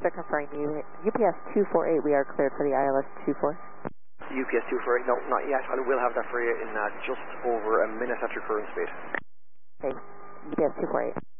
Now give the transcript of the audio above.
to confirm you. UPS 248, we are cleared for the ILS 24. UPS 248, no, not yet. I will have that for you in just over a minute at your current speed. Okay, UPS 248.